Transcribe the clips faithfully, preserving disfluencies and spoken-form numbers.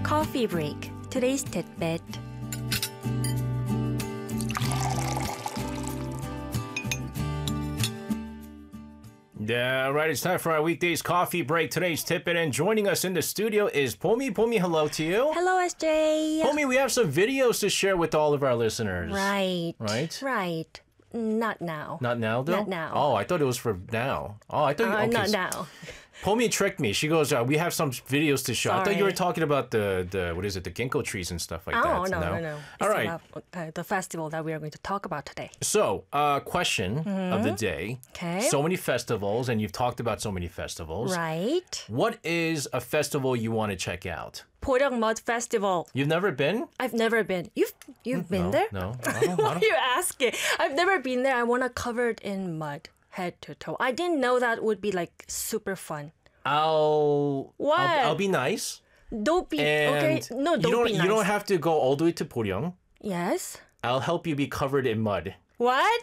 Coffee break. Today's tidbit. Yeah, right. It's time for our weekdays coffee break. Today's tidbit, and joining us in the studio is Pomi. Pomi, hello to you. Hello, S J. Pomi, we have some videos to share with all of our listeners. Right. Right? Right. Not now. Not now, though? Not now. Oh, I thought it was for now. Oh, I thought you... Uh, Okay. not now. Pomi tricked me. She goes, uh, we have some videos to show. I thought you were Sorry. talking about the, the what is it, the ginkgo trees and stuff like that. Oh, no, no, no. It's All right. about, uh, the festival that we are going to talk about today. So, uh, question of the day. Okay. So many festivals, and you've talked about so many festivals. Right. What is a festival you want to check out? Poryang Mud Festival. You've never been? I've never been. You've you've been no, there? No. I don't, I Why are don't. you asking? I've never been there. I want to cover it in mud, head to toe. I didn't know that would be like super fun. I'll, What? I'll I'll be nice. Don't be And okay. No, don't you don't be nice. you don't have to go all the way to Poryang. Yes. I'll help you be covered in mud. What?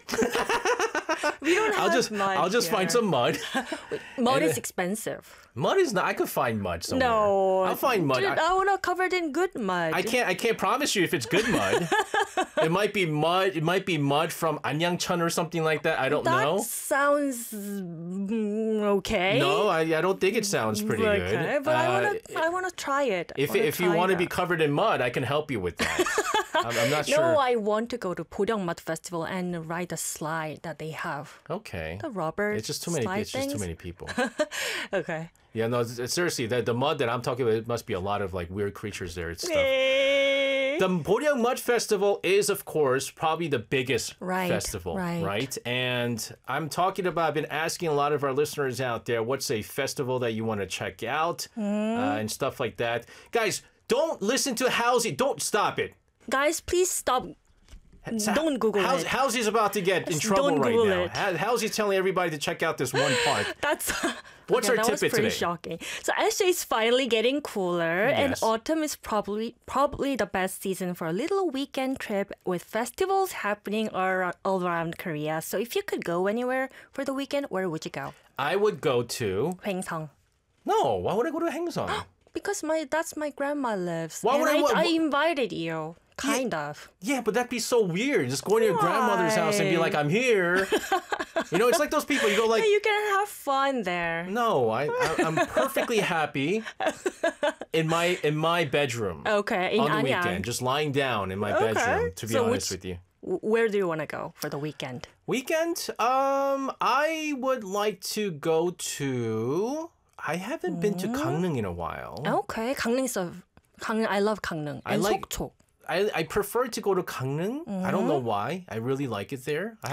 We don't have I'll just mud I'll just here. find some mud. Mud and, is uh, expensive. Mud is not. I could find mud somewhere. No. I'll find mud. Dude, I, I want to cover it in good mud. I can't. I can't promise you if it's good mud. It might be mud. It might be mud from Anyangchun or something like that. I don't That know. sounds mm, okay. No, I, I don't think it sounds pretty okay, good. but I Uh, want to. I want to try it. I If wanna if you try want to be that. covered in mud, I can help you with that. I'm, I'm not sure. No, I want to go to Poryang Mud Festival and ride the slide that they have. Okay. The rubber. It's just too many. slide It's just too things. many people. Okay. Yeah, no. it's- it's seriously, the the mud that I'm talking about, it must be a lot of like weird creatures there and stuff. Eh. The Poryang Mud Festival is, of course, probably the biggest Right, festival, right. And I'm talking about, I've been asking a lot of our listeners out there, what's a festival that you want to check out Hmm. uh, and stuff like that. Guys, don't listen to Halsey. Don't stop it. Guys, please stop. Don't Google House, it. Halsey's about to get in Just trouble don't right Google now. it. Ha- Halsey's telling everybody to check out this one part. That's What's okay, our that was tidbit pretty today? shocking. So S J is finally getting cooler, and Yes. autumn is probably probably the best season for a little weekend trip with festivals happening ar- all around Korea. So if you could go anywhere for the weekend, where would you go? I would go to... Hwaengsang. No, why would I go to Hangsong? Because my that's my grandma lives. Why and would I I, wa- I wha- invited you, kind of. Yeah, but that'd be so weird. Just going to your grandmother's house and be Why? like, I'm here. You know, it's like those people, you go like, You can have fun there. no, I, I, I'm perfectly happy in my in my bedroom Okay, in on the Anyang. weekend, just lying down in my Okay. bedroom, to be So honest which- with you. W- Where do you want to go for the weekend? Weekend, um, I would like to go to... I haven't been to Gangneung in a while. Okay, 강릉 so 강릉. I love 강릉 I and like- 속초. I, I prefer to go to Gangneung. I don't know why. I really like it there. I